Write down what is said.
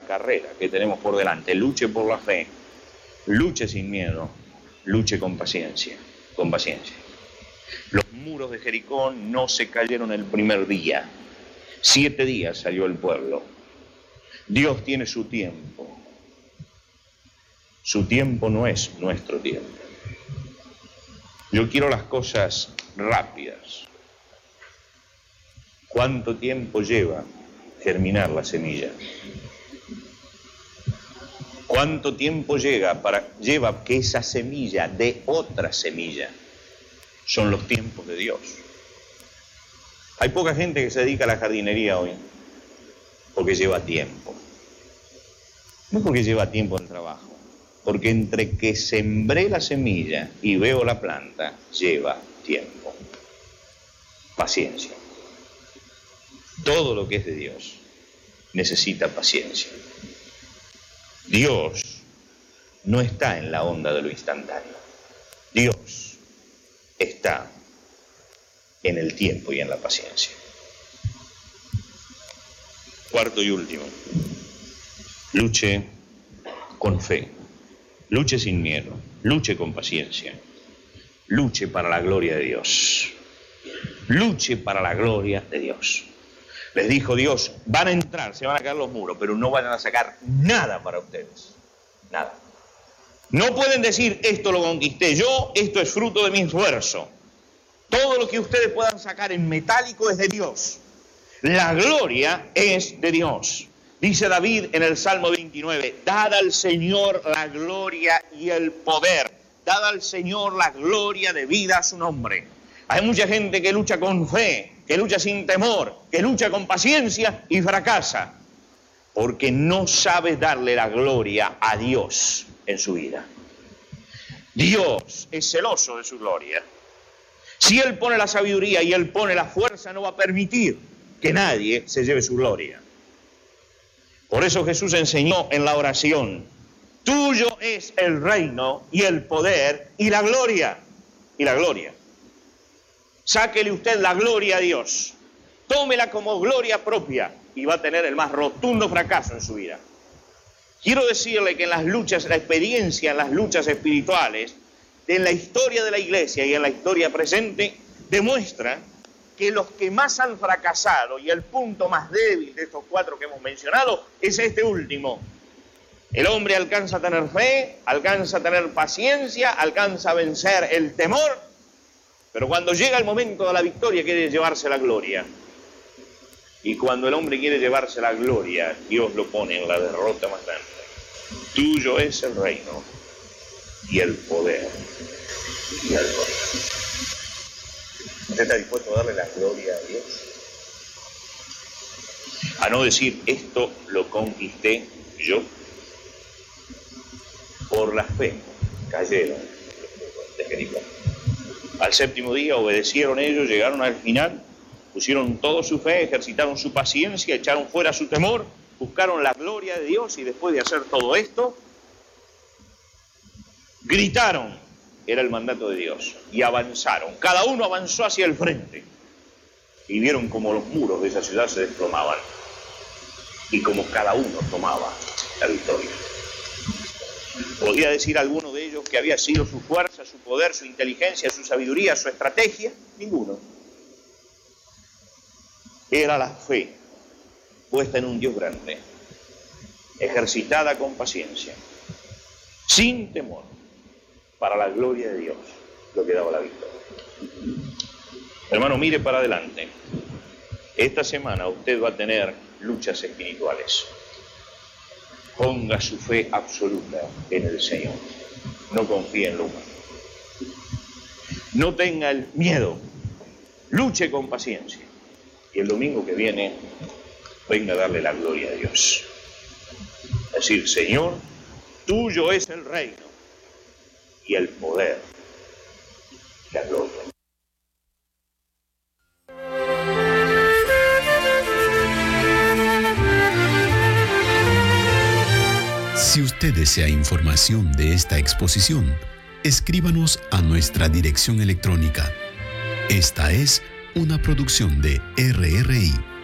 carrera que tenemos por delante. Luche por la fe, luche sin miedo, luche con paciencia, con paciencia. Los muros de Jericó no se cayeron el primer día. 7 días salió el pueblo. Dios tiene su tiempo. Su tiempo no es nuestro tiempo. Yo quiero las cosas rápidas. ¿Cuánto tiempo lleva germinar la semilla? ¿Cuánto tiempo lleva que esa semilla dé otra semilla? Son los tiempos de Dios. Hay poca gente que se dedica a la jardinería hoy porque lleva tiempo. No porque lleva tiempo en trabajo, porque entre que sembré la semilla y veo la planta, lleva tiempo. Paciencia. Todo lo que es de Dios necesita paciencia. Dios no está en la onda de lo instantáneo. Dios está en el tiempo y en la paciencia. Cuarto y último. Luche con fe. Luche sin miedo. Luche con paciencia. Luche para la gloria de Dios. Luche para la gloria de Dios. Les dijo Dios, van a entrar, se van a caer los muros, pero no van a sacar nada para ustedes. Nada. No pueden decir, esto lo conquisté yo, esto es fruto de mi esfuerzo. Todo lo que ustedes puedan sacar en metálico es de Dios. La gloria es de Dios. Dice David en el Salmo 29, dad al Señor la gloria y el poder. Dad al Señor la gloria debida a su nombre. Hay mucha gente que lucha con fe, que lucha sin temor, que lucha con paciencia y fracasa, porque no sabe darle la gloria a Dios en su vida. Dios es celoso de su gloria. Si Él pone la sabiduría y Él pone la fuerza, no va a permitir que nadie se lleve su gloria. Por eso Jesús enseñó en la oración, tuyo es el reino y el poder y la gloria. Y la gloria. Sáquele usted la gloria a Dios. Tómela como gloria propia y va a tener el más rotundo fracaso en su vida. Quiero decirle que en las luchas, la experiencia en las luchas espirituales, en la historia de la iglesia y en la historia presente, demuestra que los que más han fracasado y el punto más débil de estos 4 que hemos mencionado es este último. El hombre alcanza a tener fe, alcanza a tener paciencia, alcanza a vencer el temor, pero cuando llega el momento de la victoria quiere llevarse la gloria. Y cuando el hombre quiere llevarse la gloria, Dios lo pone en la derrota más grande. Tuyo es el reino y el poder y el poder. ¿Usted está dispuesto a darle la gloria a Dios? A no decir, esto lo conquisté yo. Por la fe cayeron de Jericó. Al 7º día obedecieron ellos, llegaron al final, pusieron toda su fe, ejercitaron su paciencia, echaron fuera su temor, buscaron la gloria de Dios y después de hacer todo esto, gritaron, era el mandato de Dios, y avanzaron. Cada uno avanzó hacia el frente y vieron como los muros de esa ciudad se desplomaban y como cada uno tomaba la victoria. ¿Podría decir alguno de ellos que había sido su fuerza, su poder, su inteligencia, su sabiduría, su estrategia? Ninguno. Era la fe puesta en un Dios grande, ejercitada con paciencia, sin temor, para la gloria de Dios, lo que daba la victoria. Hermano, mire para adelante. Esta semana usted va a tener luchas espirituales. Ponga su fe absoluta en el Señor. No confíe en lo humano. No tenga el miedo. Luche con paciencia. Y el domingo que viene, venga a darle la gloria a Dios. Es decir, Señor, tuyo es el reino y el poder y la gloria. Si usted desea información de esta exposición, escríbanos a nuestra dirección electrónica. Esta es una producción de RRI.